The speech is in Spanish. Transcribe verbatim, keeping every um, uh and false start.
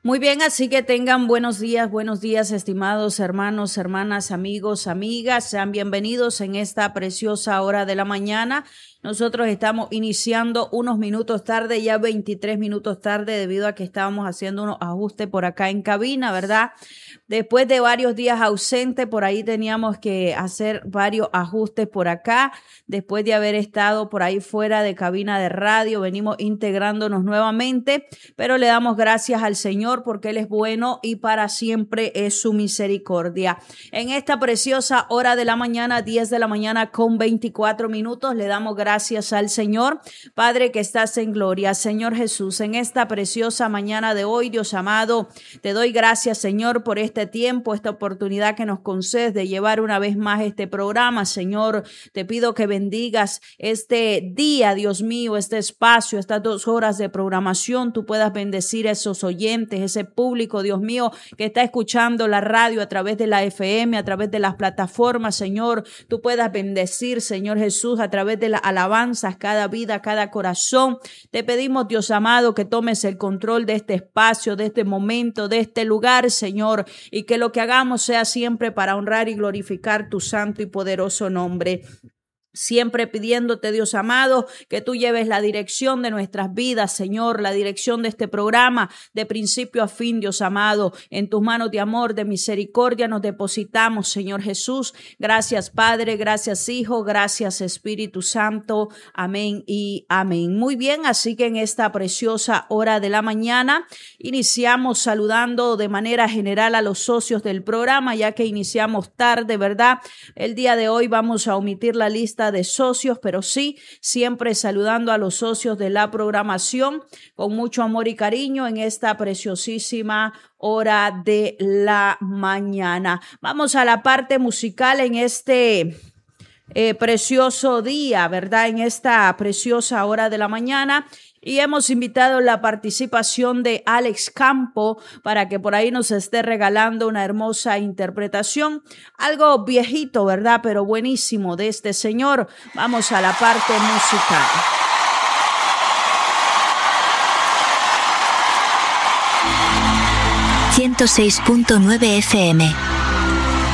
Muy bien, así que tengan buenos días, buenos días, estimados hermanos, hermanas, amigos, amigas. Sean bienvenidos en esta preciosa hora de la mañana. Nosotros estamos iniciando unos minutos tarde, ya veintitrés minutos tarde, debido a que estábamos haciendo unos ajustes por acá en cabina, ¿verdad? Después de varios días ausentes, por ahí teníamos que hacer varios ajustes por acá. Después de haber estado por ahí fuera de cabina de radio, venimos integrándonos nuevamente, pero le damos gracias al Señor porque Él es bueno y para siempre es su misericordia. En esta preciosa hora de la mañana, diez de la mañana con veinticuatro minutos, le damos gracias Gracias al Señor, Padre que estás en gloria. Señor Jesús, en esta preciosa mañana de hoy, Dios amado, te doy gracias, Señor, por este tiempo, esta oportunidad que nos concedes de llevar una vez más este programa. Señor, te pido que bendigas este día, Dios mío, este espacio, estas dos horas de programación. Tú puedas bendecir a esos oyentes, ese público, Dios mío, que está escuchando la radio a través de la F M, a través de las plataformas, Señor. Tú puedas bendecir, Señor Jesús, a través de la alabanzas, cada vida, cada corazón. Te pedimos, Dios amado, que tomes el control de este espacio, de este momento, de este lugar, Señor, y que lo que hagamos sea siempre para honrar y glorificar tu santo y poderoso nombre. Siempre pidiéndote, Dios amado, que tú lleves la dirección de nuestras vidas, Señor, la dirección de este programa, de principio a fin, Dios amado. En tus manos de amor, de misericordia nos depositamos, Señor Jesús. Gracias, Padre, gracias, Hijo, gracias, Espíritu Santo. Amén y amén. Muy bien, así que en esta preciosa hora de la mañana iniciamos saludando de manera general a los socios del programa, ya que iniciamos tarde, ¿verdad? El día de hoy vamos a omitir la lista de socios, pero sí, siempre saludando a los socios de la programación con mucho amor y cariño en esta preciosísima hora de la mañana. Vamos a la parte musical en este eh, precioso día, ¿verdad? En esta preciosa hora de la mañana. Y hemos invitado la participación de Alex Campo para que por ahí nos esté regalando una hermosa interpretación. Algo viejito, ¿verdad? Pero buenísimo de este señor. Vamos a la parte musical. ciento seis punto nueve F M